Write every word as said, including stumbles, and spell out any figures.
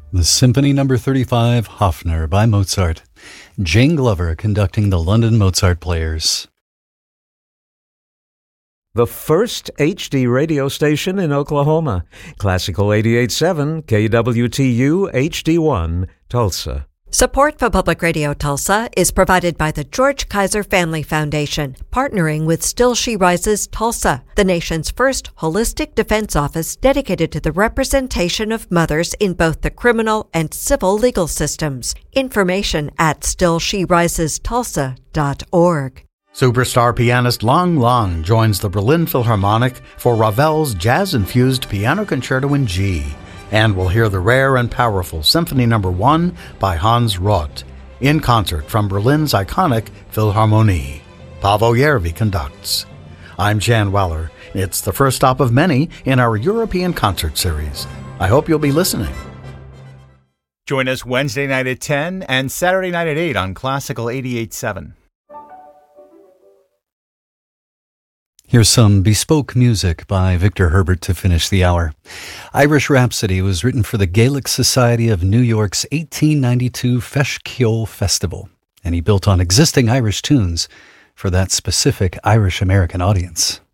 The Symphony Number thirty-five, Hofner by Mozart. Jane Glover conducting the London Mozart Players. The first H D radio station in Oklahoma. Classical eighty-eight point seven, K W T U H D one, Tulsa. Support for Public Radio Tulsa is provided by the George Kaiser Family Foundation, partnering with Still She Rises Tulsa, the nation's first holistic defense office dedicated to the representation of mothers in both the criminal and civil legal systems. Information at still she rises tulsa dot org. Superstar pianist Lang Lang joins the Berlin Philharmonic for Ravel's jazz-infused Piano Concerto in G. And we'll hear the rare and powerful Symphony Number one by Hans Roth, in concert from Berlin's iconic Philharmonie. Paavo Järvi conducts. I'm Jan Weller. It's the first stop of many in our European concert series. I hope you'll be listening. Join us Wednesday night at ten and Saturday night at eight on Classical eighty-eight point seven. Here's some bespoke music by Victor Herbert to finish the hour. Irish Rhapsody was written for the Gaelic Society of New York's eighteen ninety-two Feis Ceoil Festival, and he built on existing Irish tunes for that specific Irish-American audience.